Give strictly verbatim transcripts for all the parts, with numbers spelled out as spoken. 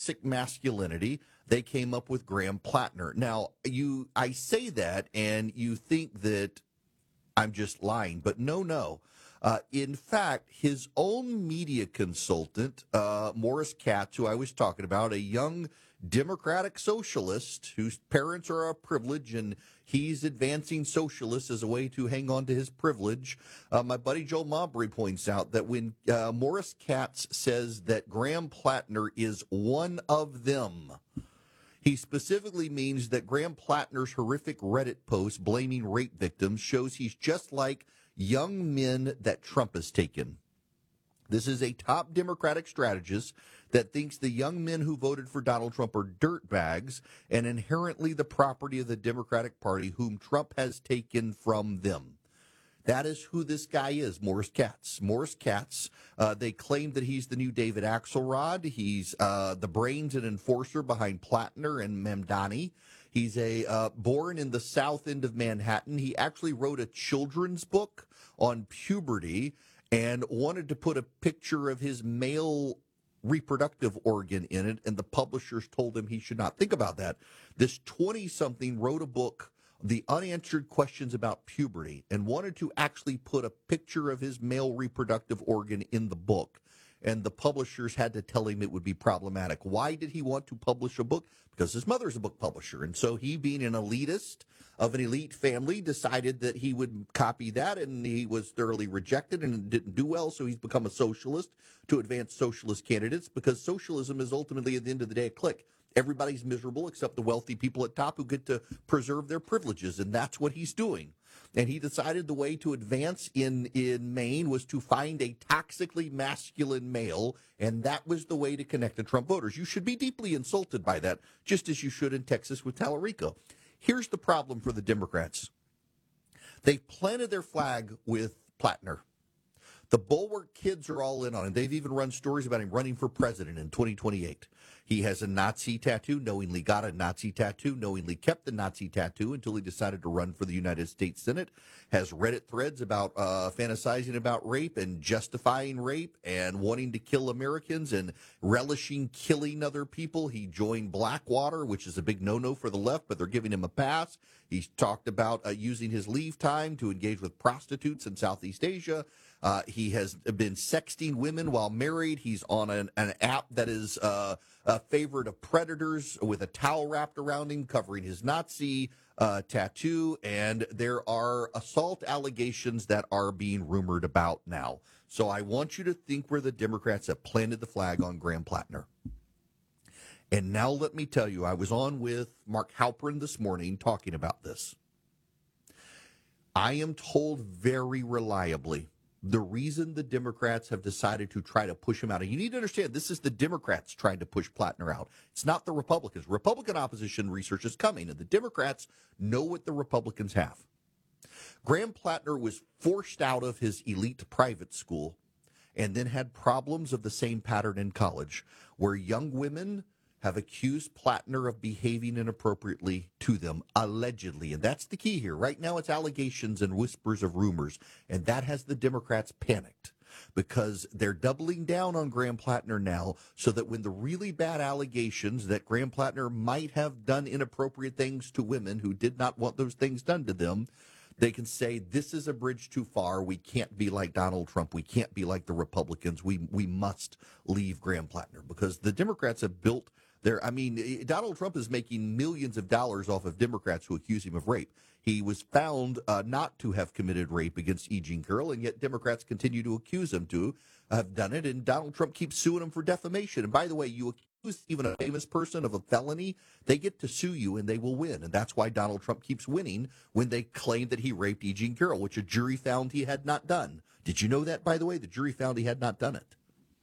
toxic masculinity, they came up with Graham Plattner. Now, you, I say that, and you think that I'm just lying, but no, no. Uh, in fact, his own media consultant, uh, Morris Katz, who I was talking about, a young Democratic socialist whose parents are a privilege, and he's advancing socialists as a way to hang on to his privilege. Uh, my buddy Joe Mabry points out that when uh, Morris Katz says that Graham Plattner is one of them, he specifically means that Graham Plattner's horrific Reddit post blaming rape victims shows he's just like young men that Trump has taken. This is a top Democratic strategist that thinks the young men who voted for Donald Trump are dirtbags and inherently the property of the Democratic Party, whom Trump has taken from them. That is who this guy is, Morris Katz. Morris Katz, uh, they claim that he's the new David Axelrod. He's uh, the brains and enforcer behind Plattner and Mamdani. He's a uh, born in the south end of Manhattan. He actually wrote a children's book on puberty and wanted to put a picture of his male reproductive organ in it, and the publishers told him he should not think about that. This twenty-something wrote a book, The Unanswered Questions About Puberty, and wanted to actually put a picture of his male reproductive organ in the book. And the publishers had to tell him it would be problematic. Why did he want to publish a book? Because his mother's a book publisher. And so he, being an elitist of an elite family, decided that he would copy that, and he was thoroughly rejected and didn't do well. So he's become a socialist to advance socialist candidates, because socialism is ultimately, at the end of the day, a clique. Everybody's miserable except the wealthy people at top who get to preserve their privileges, and that's what he's doing. And he decided the way to advance in, in Maine was to find a toxically masculine male, and that was the way to connect the Trump voters. You should be deeply insulted by that, just as you should in Texas with Tallarico. Here's the problem for the Democrats. They planted their flag with Plattner. The Bulwark kids are all in on it. They've even run stories about him running for president in twenty twenty-eight. He has a Nazi tattoo, knowingly got a Nazi tattoo, knowingly kept the Nazi tattoo until he decided to run for the United States Senate, has Reddit threads about uh, fantasizing about rape and justifying rape and wanting to kill Americans and relishing killing other people. He joined Blackwater, which is a big no-no for the left, but they're giving him a pass. He's talked about uh, using his leave time to engage with prostitutes in Southeast Asia. Uh, he has been sexting women while married. He's on an, an app that is uh, a favorite of predators with a towel wrapped around him covering his Nazi uh, tattoo. And there are assault allegations that are being rumored about now. So I want you to think where the Democrats have planted the flag on Graham Plattner. And now let me tell you, I was on with Mark Halperin this morning talking about this. I am told very reliably the reason the Democrats have decided to try to push him out, and you need to understand, this is the Democrats trying to push Plattner out. It's not the Republicans. Republican opposition research is coming, and the Democrats know what the Republicans have. Graham Plattner was forced out of his elite private school and then had problems of the same pattern in college, where young women have accused Plattner of behaving inappropriately to them, allegedly. And that's the key here. Right now it's allegations and whispers of rumors, and that has the Democrats panicked because they're doubling down on Graham Plattner now so that when the really bad allegations that Graham Plattner might have done inappropriate things to women who did not want those things done to them, they can say, this is a bridge too far. We can't be like Donald Trump. We can't be like the Republicans. We we must leave Graham Plattner, because the Democrats have built their, I mean, Donald Trump is making millions of dollars off of Democrats who accuse him of rape. He was found uh, not to have committed rape against E. Jean Carroll, and yet Democrats continue to accuse him to have done it, and Donald Trump keeps suing him for defamation. And by the way, you accuse even a famous person of a felony, they get to sue you and they will win. And that's why Donald Trump keeps winning when they claim that he raped E. Jean Carroll, which a jury found he had not done. Did you know that, by the way? The jury found he had not done it.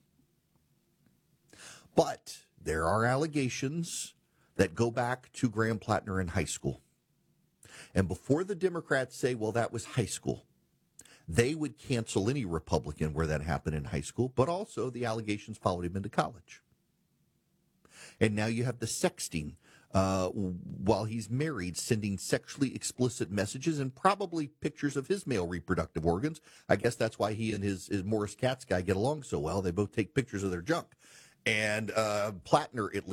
But there are allegations that go back to Graham Plattner in high school. And before the Democrats say, well, that was high school, they would cancel any Republican where that happened in high school, but also the allegations followed him into college. And now you have the sexting uh, while he's married, sending sexually explicit messages and probably pictures of his male reproductive organs. I guess that's why he and his, his Morris Katz guy get along so well. They both take pictures of their junk. And uh, Plattner, at least,